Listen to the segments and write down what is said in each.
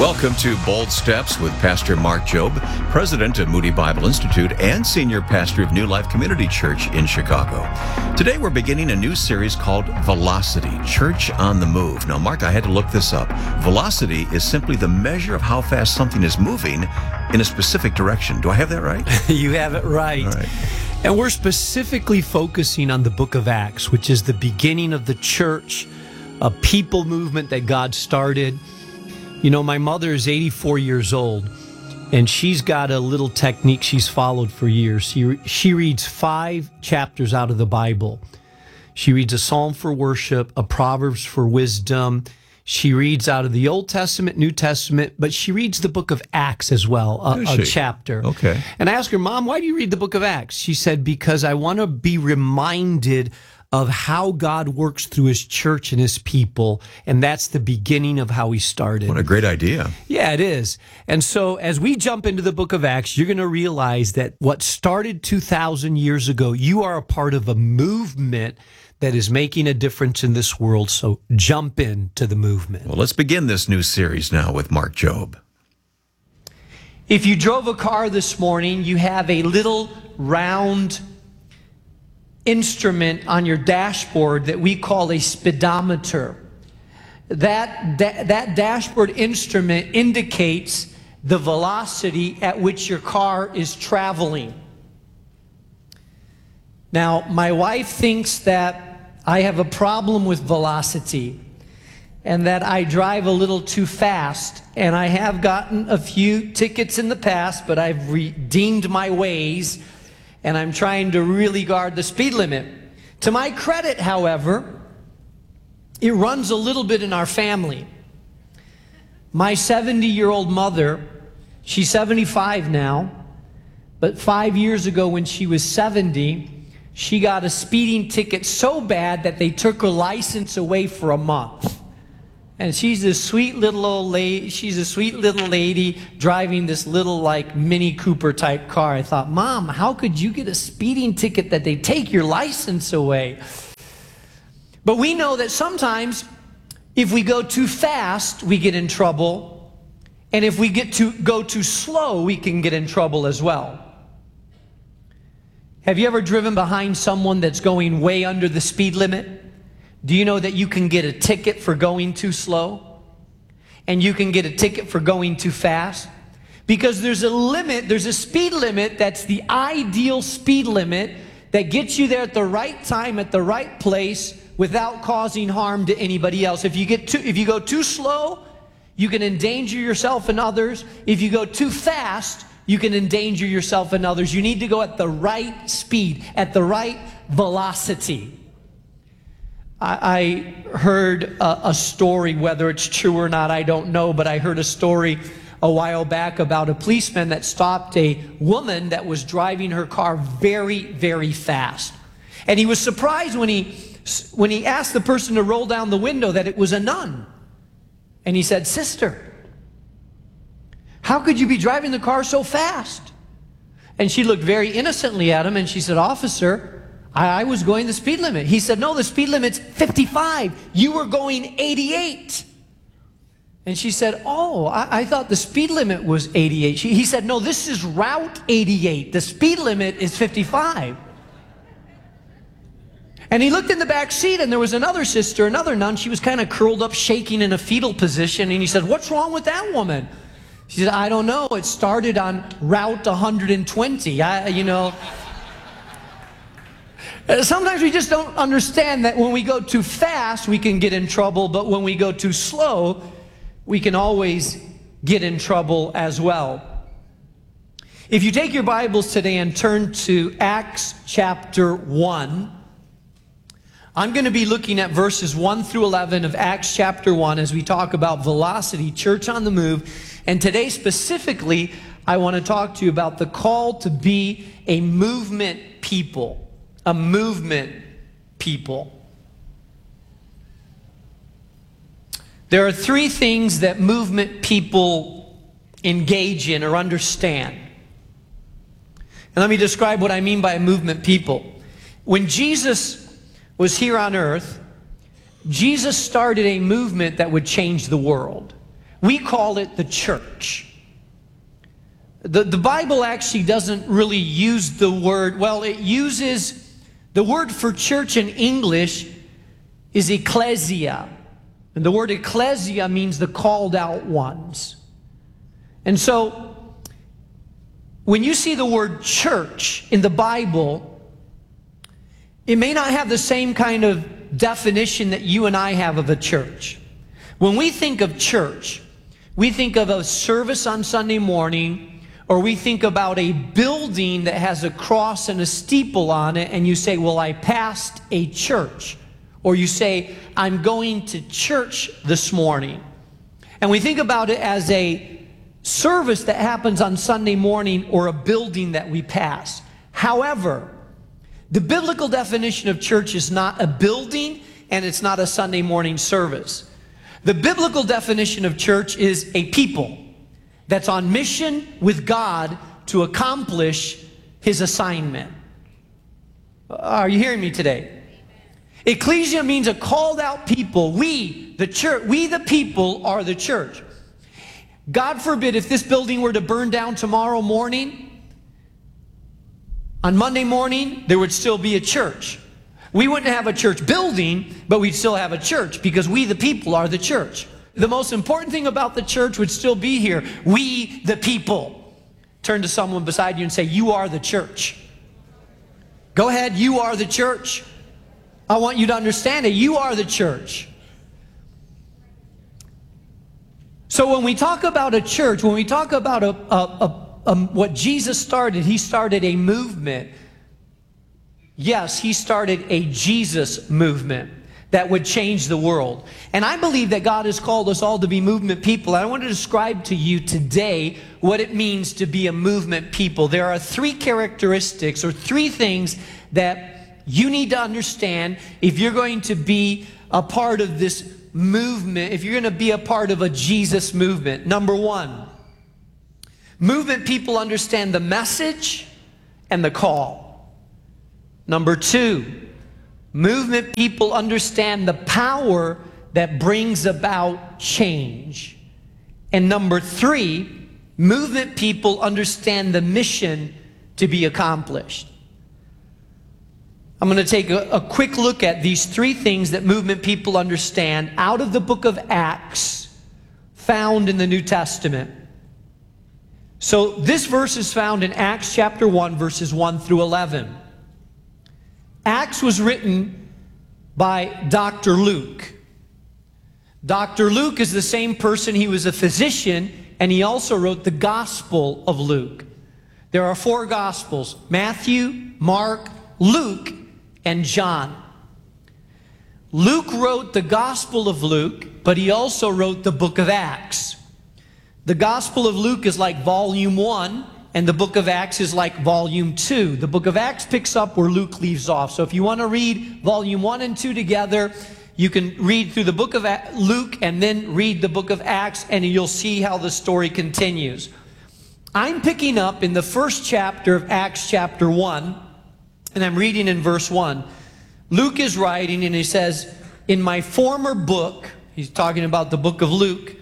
Welcome to Bold Steps with Pastor Mark Jobe, President of Moody Bible Institute and Senior Pastor of New Life Community Church in Chicago. Today we're beginning a new series called Velocity, Church on the Move. Now, Mark, I had to look this up. Velocity is simply the measure of how fast something is moving in a specific direction. Do I have that right? You have it right. All right. And we're specifically focusing on the book of Acts, which is the beginning of the church, a people movement that God started. You know, my mother is 84 years old, and she's got a little technique she's followed for years. She reads 5 chapters out of the Bible. She reads a Psalm for worship, a Proverbs for wisdom. She reads out of the Old Testament, New Testament, but she reads the book of Acts as well, a chapter. Okay. And I asked her, Mom, why do you read the book of Acts? She said, because I want to be reminded of how God works through his church and his people, and that's the beginning of how he started. What a great idea. Yeah, it is. And so as we jump into the book of Acts, you're going to realize that what started 2,000 years ago, you are a part of a movement that is making a difference in this world, so jump into the movement. Well, let's begin this new series now with Mark Jobe. If you drove a car this morning, you have a little round instrument on your dashboard that we call a speedometer. That dashboard instrument indicates the velocity at which your car is traveling. Now, my wife thinks that I have a problem with velocity and that I drive a little too fast, and I have gotten a few tickets in the past, but I've redeemed my ways, and I'm trying to really guard the speed limit. To my credit, however, it runs a little bit in our family. My 70-year-old mother, she's 75 now, but 5 years ago when she was 70, she got a speeding ticket so bad that they took her license away for a month. And she's a sweet little old lady. She's a sweet little lady driving this little like Mini Cooper type car. I thought, Mom, how could you get a speeding ticket that they take your license away? But we know that sometimes if we go too fast, we get in trouble. And if we go too slow, we can get in trouble as well. Have you ever driven behind someone that's going way under the speed limit? Do you know that you can get a ticket for going too slow? And you can get a ticket for going too fast? Because there's a limit, there's a speed limit that's the ideal speed limit that gets you there at the right time, at the right place, without causing harm to anybody else. If you go too slow, you can endanger yourself and others. If you go too fast, you can endanger yourself and others. You need to go at the right speed, at the right velocity. I heard a story, whether it's true or not, I don't know, but I heard a story a while back about a policeman that stopped a woman that was driving her car very, very fast. And he was surprised when he asked the person to roll down the window that it was a nun. And he said, Sister, how could you be driving the car so fast? And she looked very innocently at him and she said, Officer, I was going the speed limit. He said, no, the speed limit's 55. You were going 88. And she said, oh, I thought the speed limit was 88. He said, no, this is Route 88. The speed limit is 55. And he looked in the back seat and there was another sister, another nun. She was kind of curled up, shaking in a fetal position. And he said, what's wrong with that woman? She said, I don't know. It started on Route 120. Sometimes we just don't understand that when we go too fast, we can get in trouble, but when we go too slow, we can always get in trouble as well. If you take your Bibles today and turn to Acts chapter 1, I'm going to be looking at verses 1 through 11 of Acts chapter 1 as we talk about velocity, church on the move. And today specifically, I want to talk to you about the call to be a movement people. A movement people. There are 3 things that movement people engage in or understand. And let me describe what I mean by a movement people. When Jesus was here on earth, Jesus started a movement that would change the world. we call it the church. The Bible actually doesn't really use the word, well, it uses, the word for church in English is ecclesia. And the word ecclesia means the called out ones. And so, when you see the word church in the Bible, it may not have the same kind of definition that you and I have of a church. When we think of church, we think of a service on Sunday morning, or we think about a building that has a cross and a steeple on it, and you say, well, I passed a church. Or you say, I'm going to church this morning. And we think about it as a service that happens on Sunday morning or a building that we pass. However, the biblical definition of church is not a building and it's not a Sunday morning service. The biblical definition of church is a people that's on mission with God to accomplish His assignment. Are you hearing me today? Ecclesia means a called out people. We, the church, we the people are the church. God forbid if this building were to burn down tomorrow morning, on Monday morning, there would still be a church. We wouldn't have a church building, but we'd still have a church because we the people are the church. The most important thing about the church would still be here. We the people. Turn to someone beside you and say, you are the church. Go ahead, you are the church. I want you to understand it. You are the church. So when we talk about a church, when we talk about what Jesus started, He started a movement. Yes, He started a Jesus movement that would change the world. And I believe that God has called us all to be movement people. I want to describe to you today what it means to be a movement people. There are three characteristics or three things that you need to understand if you're going to be a part of this movement, if you're going to be a part of a Jesus movement. Number one, movement people understand the message and the call. Number two, movement people understand the power that brings about change. And number three, movement people understand the mission to be accomplished. I'm going to take a quick look at these three things that movement people understand out of the book of Acts, found in the New Testament. So this verse is found in Acts chapter 1, verses 1 through 11. Acts was written by Dr. Luke. Dr. Luke is the same person. He was a physician, and he also wrote the Gospel of Luke. There are four Gospels: Matthew, Mark, Luke, and John. Luke wrote the Gospel of Luke, but he also wrote the book of Acts. The Gospel of Luke is like volume 1, and the book of Acts is like volume 2. The book of Acts picks up where Luke leaves off. So if you want to read volume 1 and 2 together, you can read through the book of Luke and then read the book of Acts, and you'll see how the story continues. I'm picking up in the first chapter of Acts chapter 1, and I'm reading in verse 1. Luke is writing, and he says, in my former book, he's talking about the book of Luke,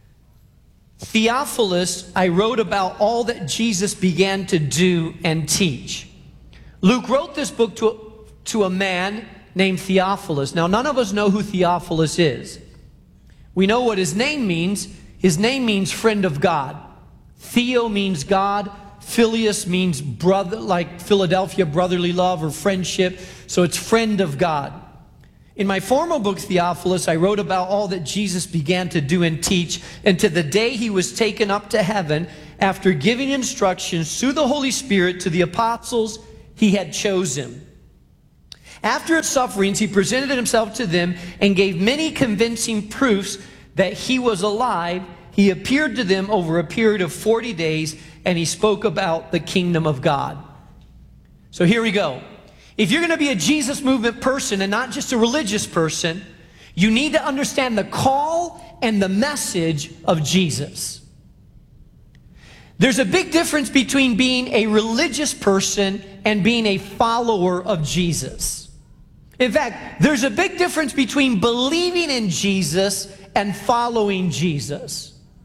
Theophilus, I wrote about all that Jesus began to do and teach. Luke wrote this book to a man named Theophilus. Now, none of us know who Theophilus is. We know what his name means. His name means friend of God. Theo means God. Phileus means brother, like Philadelphia, brotherly love or friendship. So it's friend of God. In my former book, Theophilus, I wrote about all that Jesus began to do and teach, and to the day he was taken up to heaven, after giving instructions through the Holy Spirit to the apostles he had chosen. After his sufferings, he presented himself to them and gave many convincing proofs that he was alive. He appeared to them over a period of 40 days, and he spoke about the kingdom of God. So here we go. If you're going to be a Jesus movement person and not just a religious person, you need to understand the call and the message of Jesus. There's a big difference between being a religious person and being a follower of Jesus. In fact, there's a big difference between believing in Jesus and following Jesus.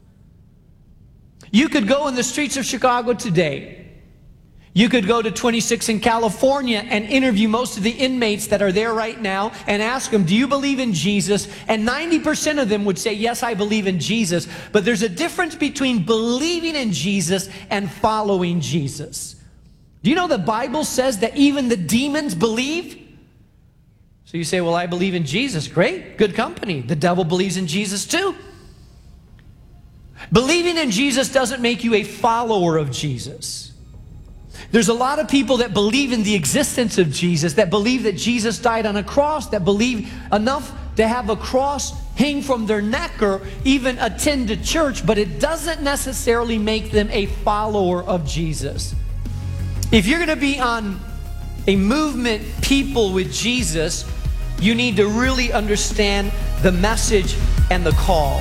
You could go in the streets of Chicago today. You could go to 26 in California and interview most of the inmates that are there right now and ask them, do you believe in Jesus? And 90% of them would say, yes, I believe in Jesus. But there's a difference between believing in Jesus and following Jesus. Do you know the Bible says that even the demons believe? So you say, well, I believe in Jesus. Great, good company. The devil believes in Jesus too. Believing in Jesus doesn't make you a follower of Jesus. There's a lot of people that believe in the existence of Jesus, that believe that Jesus died on a cross, that believe enough to have a cross hang from their neck or even attend a church, but it doesn't necessarily make them a follower of Jesus. If you're going to be on a movement people with Jesus, you need to really understand the message and the call.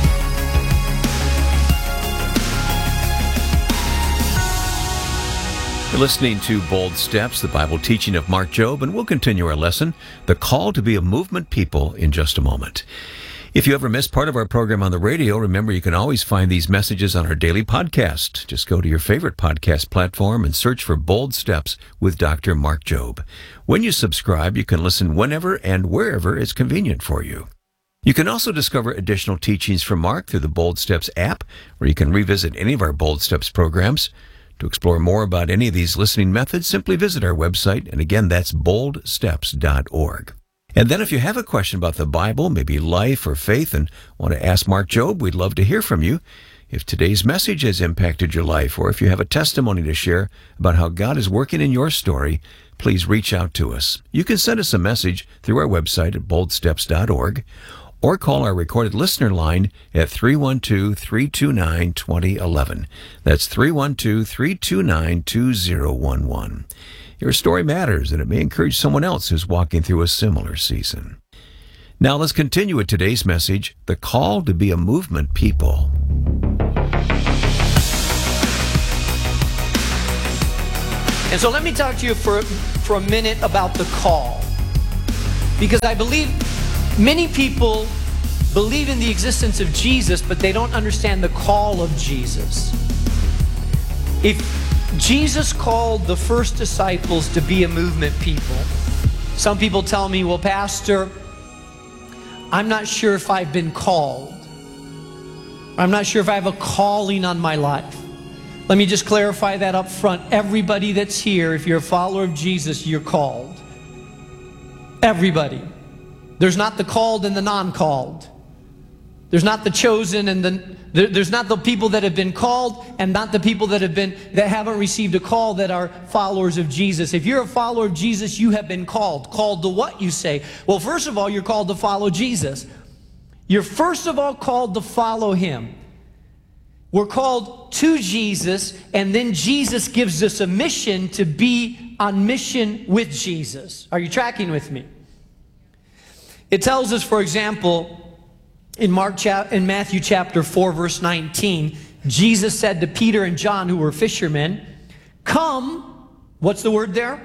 You're listening to Bold Steps, the Bible teaching of Mark Jobe, and we'll continue our lesson, The Call to be a Movement People, in just a moment. If you ever miss part of our program on the radio, remember you can always find these messages on our daily podcast. Just go to your favorite podcast platform and search for Bold Steps with Dr. Mark Jobe. When you subscribe, you can listen whenever and wherever it's convenient for you. You can also discover additional teachings from Mark through the Bold Steps app, where you can revisit any of our Bold Steps programs. To explore more about any of these listening methods, simply visit our website, and again, that's boldsteps.org. And then if you have a question about the Bible, maybe life or faith, and want to ask Mark Jobe, we'd love to hear from you. If today's message has impacted your life, or if you have a testimony to share about how God is working in your story, please reach out to us. You can send us a message through our website at boldsteps.org, or call our recorded listener line at 312-329-2011. That's 312-329-2011. Your story matters, and it may encourage someone else who's walking through a similar season. Now let's continue with today's message, The Call to be a Movement People. And so let me talk to you for a minute about the call. Because I believe many people believe in the existence of Jesus, but they don't understand the call of Jesus. If Jesus called the first disciples to be a movement people, some people tell me, well, Pastor, I'm not sure if I've been called. I'm not sure if I have a calling on my life. Let me just clarify that up front. Everybody that's here, if you're a follower of Jesus, you're called. Everybody. There's not the called and the non-called. There's not the chosen and there's not the people that have been called and not the people that haven't received a call that are followers of Jesus. If you're a follower of Jesus, you have been called. Called to what, you say? Well, first of all, you're called to follow Jesus. You're first of all called to follow Him. We're called to Jesus, and then Jesus gives us a mission to be on mission with Jesus. Are you tracking with me? It tells us, for example, in Matthew chapter 4, verse 19, Jesus said to Peter and John, who were fishermen, come, what's the word there?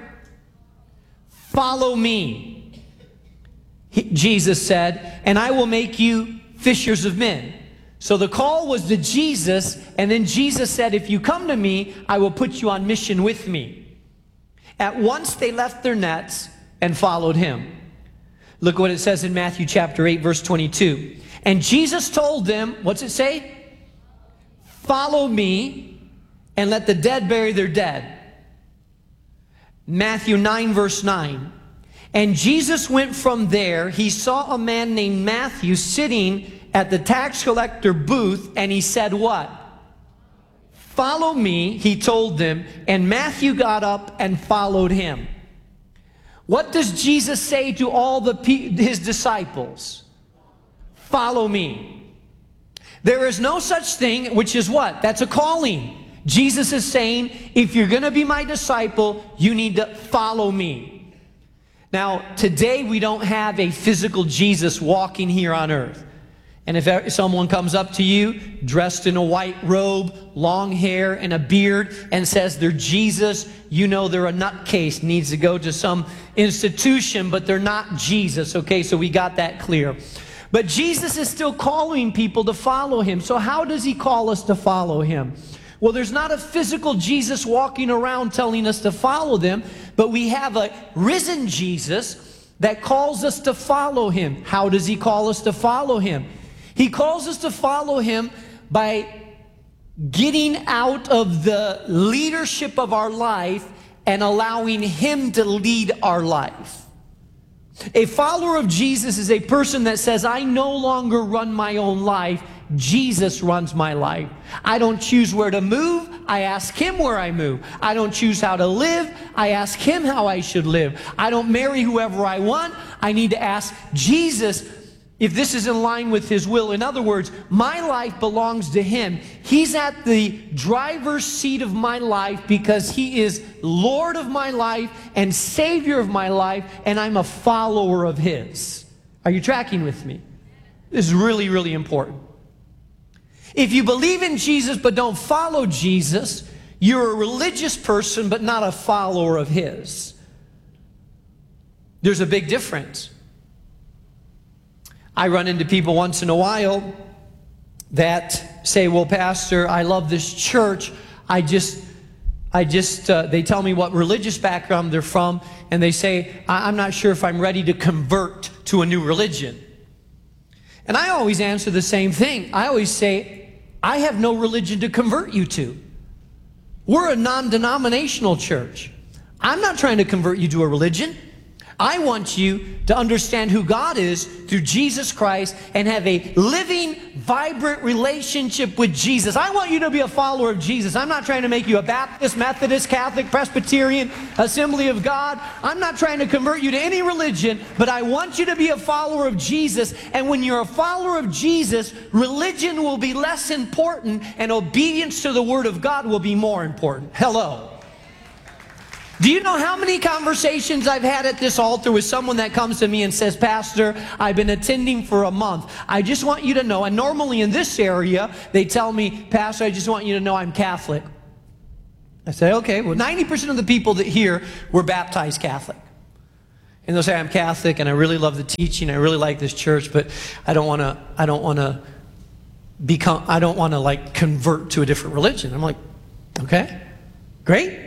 Follow me. Jesus said, and I will make you fishers of men. So the call was to Jesus, and then Jesus said, if you come to me, I will put you on mission with me. At once they left their nets and followed Him. Look what it says in Matthew chapter 8, verse 22. And Jesus told them, what's it say? Follow me and let the dead bury their dead. Matthew 9, verse 9. And Jesus went from there. He saw a man named Matthew sitting at the tax collector booth, and he said what? Follow me, he told them, and Matthew got up and followed him. What does Jesus say to all his disciples? Follow me. There is no such thing, which is what? That's a calling. Jesus is saying, if you're going to be my disciple, you need to follow me. Now, today we don't have a physical Jesus walking here on earth. And if someone comes up to you dressed in a white robe, long hair, and a beard and says they're Jesus, you know they're a nutcase, needs to go to some institution, but they're not Jesus. Okay, so we got that clear. But Jesus is still calling people to follow him. So how does he call us to follow him? Well, there's not a physical Jesus walking around telling us to follow them, but we have a risen Jesus that calls us to follow him. How does he call us to follow him? He calls us to follow him by getting out of the leadership of our life and allowing him to lead our life. A follower of Jesus is a person that says, I no longer run my own life. Jesus runs my life. I don't choose where to move. I ask him where I move. I don't choose how to live. I ask him how I should live. I don't marry whoever I want. I need to ask Jesus if this is in line with his will. In other words, my life belongs to him. He's at the driver's seat of my life because he is Lord of my life and Savior of my life, and I'm a follower of his. Are you tracking with me? This is really, really important. If you believe in Jesus but don't follow Jesus, you're a religious person but not a follower of his. There's a big difference. I run into people once in a while that say, well, Pastor, I love this church. They tell me what religious background they're from, and they say, I'm not sure if I'm ready to convert to a new religion. And I always answer the same thing. I always say, I have no religion to convert you to. We're a non-denominational church. I'm not trying to convert you to a religion. I want you to understand who God is through Jesus Christ and have a living, vibrant relationship with Jesus. I want you to be a follower of Jesus. I'm not trying to make you a Baptist, Methodist, Catholic, Presbyterian, Assembly of God. I'm not trying to convert you to any religion, but I want you to be a follower of Jesus. And when you're a follower of Jesus, religion will be less important and obedience to the Word of God will be more important. Hello. Do you know how many conversations I've had at this altar with someone that comes to me and says, Pastor, I've been attending for a month. I just want you to know, and normally in this area, they tell me, Pastor, I just want you to know I'm Catholic. I say, okay, well, 90% of the people that here were baptized Catholic. And they'll say, I'm Catholic, and I really love the teaching, I really like this church, but I don't want to like convert to a different religion. I'm like, okay, great.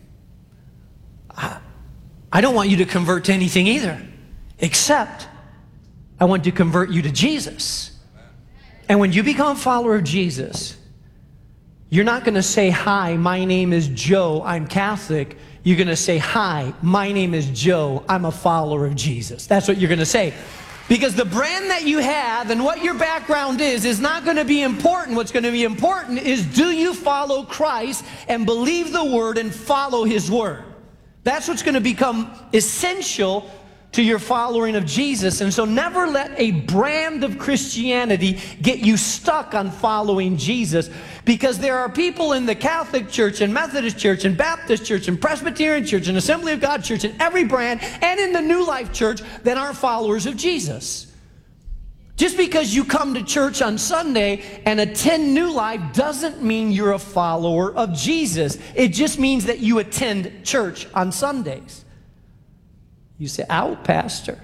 I don't want you to convert to anything either, except I want to convert you to Jesus. And when you become a follower of Jesus, you're not going to say, hi, my name is Joe, I'm Catholic. You're going to say, hi, my name is Joe, I'm a follower of Jesus. That's what you're going to say. Because the brand that you have and what your background is not going to be important. What's going to be important is, do you follow Christ and believe the Word and follow His Word? That's what's going to become essential to your following of Jesus. And so never let a brand of Christianity get you stuck on following Jesus, because there are people in the Catholic Church and Methodist Church and Baptist Church and Presbyterian Church and Assembly of God Church and every brand and in the New Life Church that aren't followers of Jesus. Just because you come to church on Sunday and attend New Life doesn't mean you're a follower of Jesus. It just means that you attend church on Sundays. You say, ow, Pastor.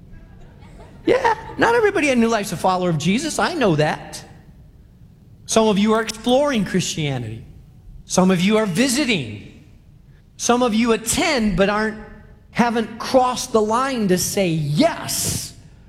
Yeah, not everybody at New Life's a follower of Jesus. I know that. Some of you are exploring Christianity. Some of you are visiting. Some of you attend but haven't crossed the line to say yes.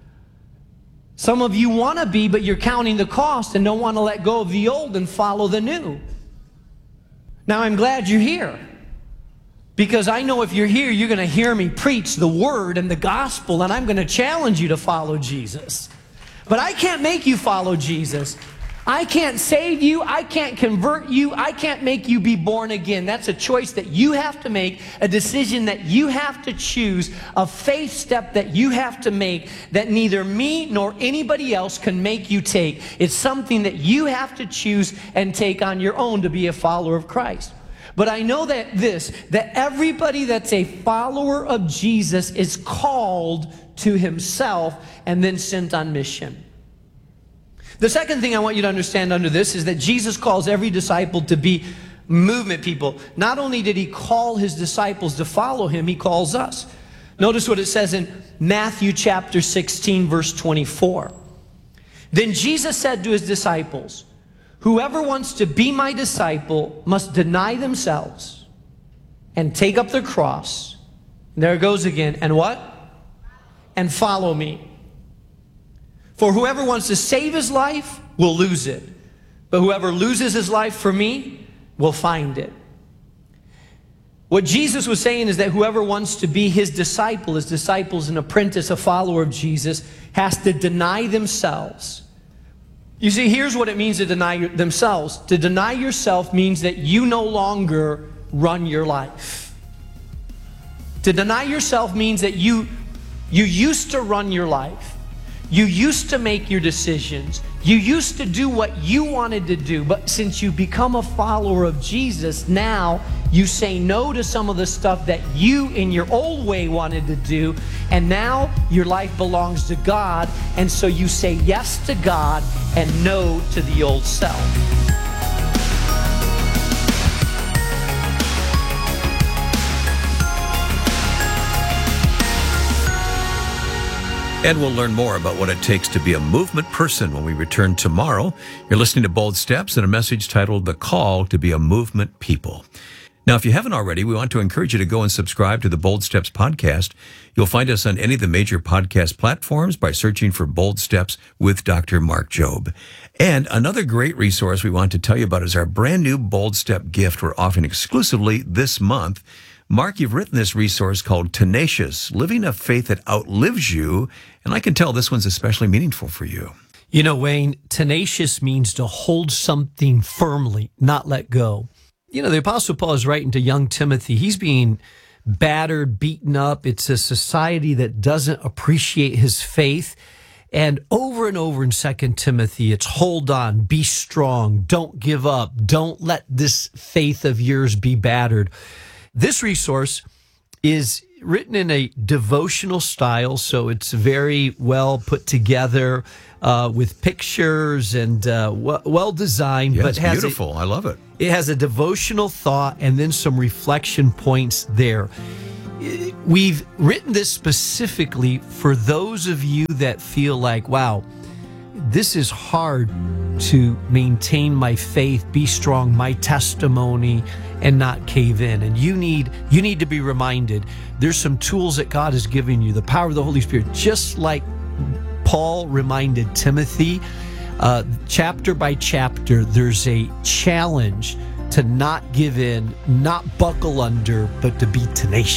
Some of you want to be, but you're counting the cost and don't want to let go of the old and follow the new. Now, I'm glad you're here, because I know if you're here, you're going to hear me preach the Word and the gospel, and I'm going to challenge you to follow Jesus. But I can't make you follow Jesus. I can't save you. I can't convert you. I can't make you be born again. That's a choice that you have to make, a decision that you have to choose, a faith step that you have to make that neither me nor anybody else can make you take. It's something that you have to choose and take on your own to be a follower of Christ. But I know that everybody that's a follower of Jesus is called to himself and then sent on mission. The second thing I want you to understand under this is that Jesus calls every disciple to be movement people. Not only did he call his disciples to follow him, he calls us. Notice what it says in Matthew chapter 16, verse 24. Then Jesus said to his disciples, whoever wants to be my disciple must deny themselves and take up their cross. There it goes again. And what? And follow me. For whoever wants to save his life will lose it. But whoever loses his life for me will find it. What Jesus was saying is that whoever wants to be his disciple, an apprentice, a follower of Jesus, has to deny themselves. You see, here's what it means to deny themselves. To deny yourself means that you no longer run your life. To deny yourself means that you used to run your life. You used to make your decisions. You used to do what you wanted to do. But since you become a follower of Jesus, now you say no to some of the stuff that you in your old way wanted to do. And now your life belongs to God. And so you say yes to God and no to the old self. And we'll learn more about what it takes to be a movement person when we return tomorrow. You're listening to Bold Steps and a message titled The Call to be a Movement People. Now, if you haven't already, we want to encourage you to go and subscribe to the Bold Steps podcast. You'll find us on any of the major podcast platforms by searching for Bold Steps with Dr. Mark Jobe. And another great resource we want to tell you about is our brand new Bold Step gift we're offering exclusively this month. Mark, you've written this resource called Tenacious, Living a Faith That Outlives You, and I can tell this one's especially meaningful for you. You know, Wayne, tenacious means to hold something firmly, not let go. You know, the Apostle Paul is writing to young Timothy. He's being battered, beaten up. It's a society that doesn't appreciate his faith. And over in 2 Timothy, it's hold on, be strong, don't give up, don't let this faith of yours be battered. This resource is written in a devotional style, so it's very well put together with pictures and well designed. Yeah, but it's beautiful. I love it. It has a devotional thought and then some reflection points there. We've written this specifically for those of you that feel like, wow, this is hard to maintain my faith, be strong, my testimony, and not cave in. And you need to be reminded there's some tools that God has given you, the power of the Holy Spirit, just like Paul reminded Timothy. Chapter by chapter, there's a challenge to not give in, not buckle under, but to be tenacious.